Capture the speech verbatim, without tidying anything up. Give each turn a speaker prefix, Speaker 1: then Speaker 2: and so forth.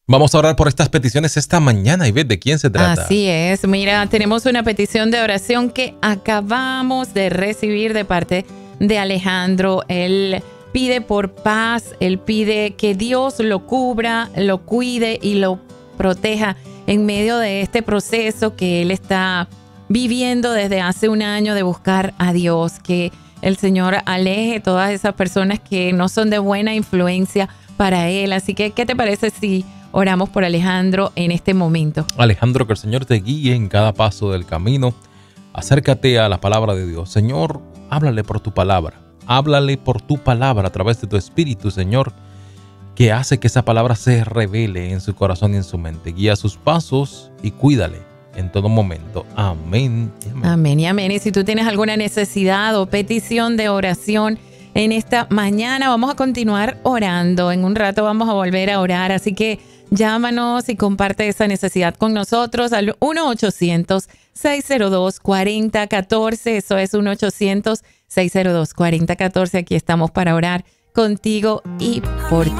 Speaker 1: Vamos a orar por estas peticiones esta mañana y ver de quién se trata.
Speaker 2: Así es. Mira, tenemos una petición de oración que acabamos de recibir de parte de Alejandro. Él pide por paz, él pide que Dios lo cubra, lo cuide y lo proteja en medio de este proceso que él está viviendo desde hace un año de buscar a Dios, que el Señor aleje todas esas personas que no son de buena influencia para él. Así que, ¿qué te parece si oramos por Alejandro en este momento?
Speaker 1: Alejandro, que el Señor te guíe en cada paso del camino. Acércate a la palabra de Dios. Señor, háblale por tu palabra. Háblale por tu palabra a través de tu espíritu, Señor, que hace que esa palabra se revele en su corazón y en su mente. Guía sus pasos y cuídale en todo momento. Amén.
Speaker 2: Amén. Amén y amén. Y si tú tienes alguna necesidad o petición de oración en esta mañana, vamos a continuar orando. En un rato vamos a volver a orar, así que llámanos y comparte esa necesidad con nosotros al uno ochocientos, seis cero dos, cuatro cero uno cuatro. Eso es uno ochocientos, seis cero dos, cuatro cero uno cuatro. Aquí estamos para orar contigo y por ti.